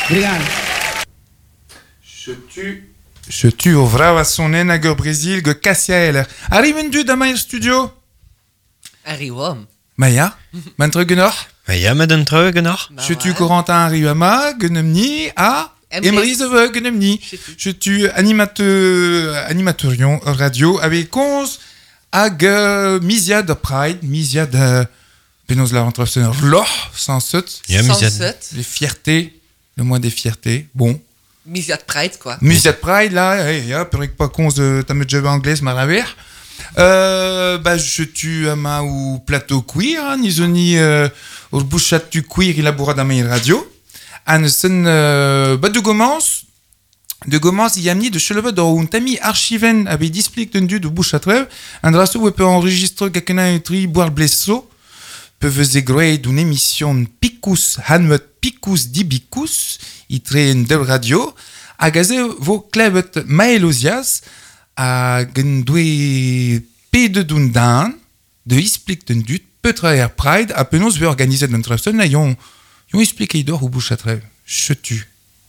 Je tue au vrava sonen hag ur Brésil ge Cassiael. Arriven du da maïr studio? Arrivom. Maya, mantre genor? Ja, met een treugenaar. Je tue Corentin Arrivama, genemni a Emery Zeve genemni. Je tue animatorion radio avec 11 hag Misia de Pride, Misia de Penos la entrepreneur loch, sans sut. Ja, Sans Misia. set. Les fiertés, le mois des fiertés. Bon. Misiat Pride, quoi. Misia de Pride, là, ja, perek pas cons de ta job anglaise, maraver. Je tue ma ou plateau queer, hein, nizoni ur bouchat tu queer il aboura da mail radio. Anesen de Gomans il y a mis de cheleve dans un tami archiven avec displic tendu de bouchat rev. Andraso où peut enregistrer kakena un tri boire blesso. Peuvent égreuer d'une émission Picus Hanmet Picus Dibicus, itre de radio, a gazé vos clevet maelosias, a gendoué P de Dundan, de explique d'un dut, peut Air Pride, a penos veut organiser l'entreprise, là, yon expliqué d'or ou bouchatrev. Je tue.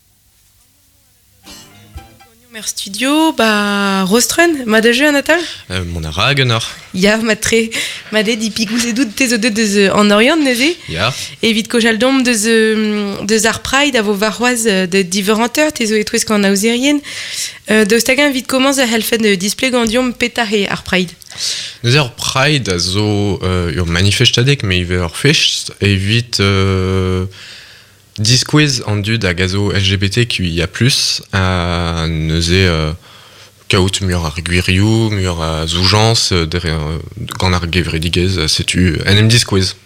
Mer studio, Rostren, ma de jeu à Natal? Mon aragenaar. Ja, ma di pigous et doute tes en Orient, neze? Ja. Et vite kojaldom de Art Pride, à vos varoises de diveranteurs, tes et twist qu'en ausérien. De stagan vite commence à helfen de display gandium pétaré Art Pride. Nous er Pride zo ur manifestadek me iver fest evit disquiz en dud a gazo LGBTQIA+, a neuze kaout mur ar gwirioù, mur a zoujans, gant ar gevredigez, setu enem disquiz.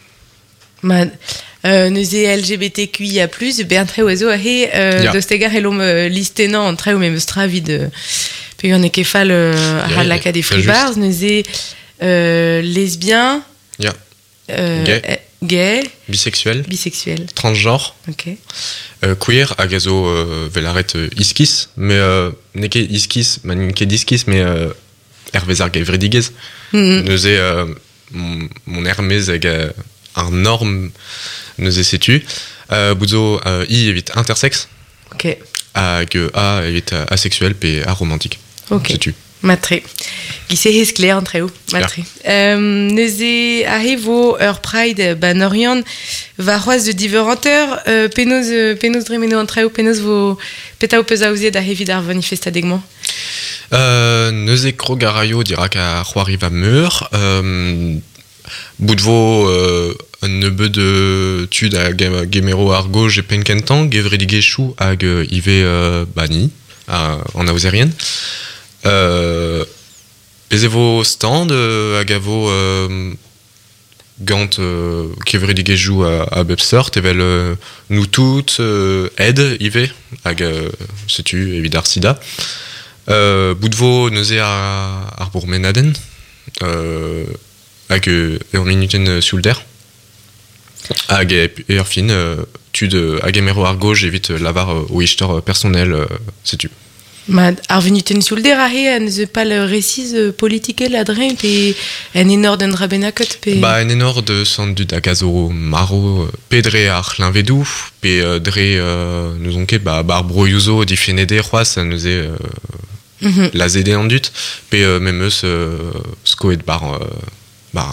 Nous LGBTQIA+, ben très oiseau Ja. de stegar helom listenant en très ou même stravid puis on est kefal à la des fribars nous lesbien Ja. gay Bisexuel, bisexuel transgenre, ok queer a gazo velaret iskis, mais neke iskis, neke diskis, mais hervez ar gevredigez. Neuze mon hermez hag ar norm neuze setu. Boudzo I evit intersex, ok hag A evit asexuel pe aromantique. ok Setu. Matre. Qui c'est hesclair en très haut. Matre. Nous arrive au Heure Pride, Norian, varoise de diveranteur, penos dremeno en très haut, penos vos petao pesaousier d'arriver d'ar manifestadegement. Neuze krogaraio dirak a c'hoariva meur. Boudvo un neveu de tud a gemero ar gauche et penkentan, gevredige chou hag ive bani en ausérien. Pesevo stand hag avo gant kevredige jou a bepsort evel nous toutes aide ive hag setu evidar sida. Boudvo neuze ar bourmenaden hag ur minuten soulder hag ur fin tud hag emero ar gauche evit lavar o istor personnel setu. Ar venuten sul der ahe an ze pal récis politique ladrin pe en enor d'un drabenakot pe En enor de sant dud a gazo maro pedre ar l'invedou pe dre nous onke bar broiouzo difenede c'hoaz neuze la zede an dut pe memeus skoet bar